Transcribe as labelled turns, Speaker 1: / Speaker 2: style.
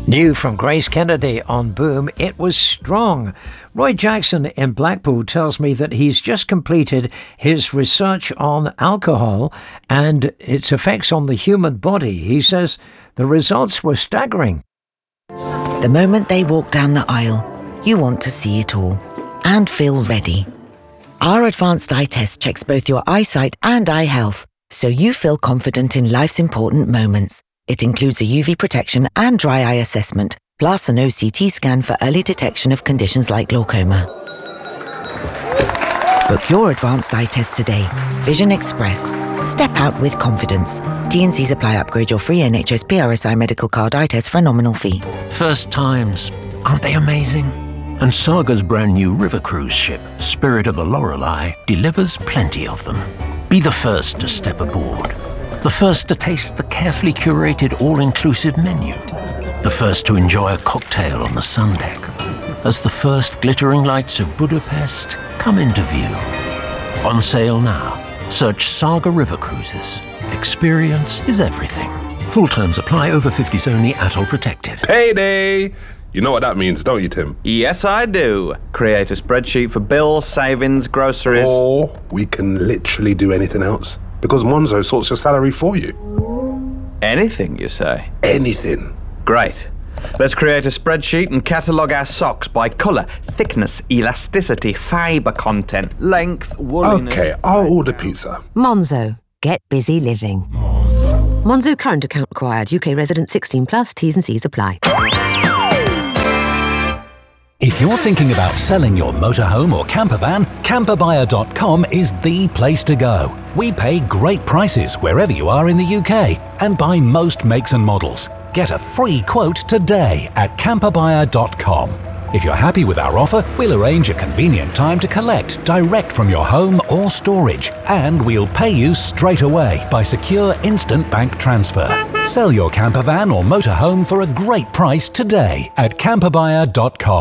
Speaker 1: New from Grace Kennedy on Boom, it was strong. Roy Jackson in Blackpool tells me that he's just completed his research on alcohol and its effects on the human body. He says the results were staggering.
Speaker 2: The moment they walk down the aisle, you want to see it all and feel ready. Our advanced eye test checks both your eyesight and eye health, so you feel confident in life's important moments. It includes a UV protection and dry eye assessment, plus an OCT scan for early detection of conditions like glaucoma. Book your advanced eye test today. Vision Express. Step out with confidence. T&Cs apply. Upgrade your free NHS PRSI medical card eye test for a nominal fee.
Speaker 3: First times, aren't they amazing? And Saga's brand new river cruise ship, Spirit of the Lorelei, delivers plenty of them. Be the first to step aboard. The first to taste the carefully curated all-inclusive menu. The first to enjoy a cocktail on the sun deck. As the first glittering lights of Budapest come into view. On sale now. Search Saga River Cruises. Experience is everything. Full terms apply. Over 50s only. Atoll protected.
Speaker 4: Payday! You know what that means, don't you, Tim?
Speaker 5: Yes, I do. Create a spreadsheet for bills, savings, groceries.
Speaker 4: Or we can literally do anything else. Because Monzo sorts your salary for you.
Speaker 5: Anything, you say?
Speaker 4: Anything.
Speaker 5: Great. Let's create a spreadsheet and catalogue our socks by colour, thickness, elasticity, fibre content, length, wooliness...
Speaker 4: Okay, I'll order pizza.
Speaker 6: Monzo. Get busy living. Monzo current account required. UK resident 16 plus. T's and C's apply.
Speaker 7: If you're thinking about selling your motorhome or camper van, camperbuyer.com is the place to go. We pay great prices wherever you are in the UK and buy most makes and models. Get a free quote today at camperbuyer.com. If you're happy with our offer, we'll arrange a convenient time to collect direct from your home or storage, and we'll pay you straight away by secure instant bank transfer. Sell your camper van or motorhome for a great price today at camperbuyer.com.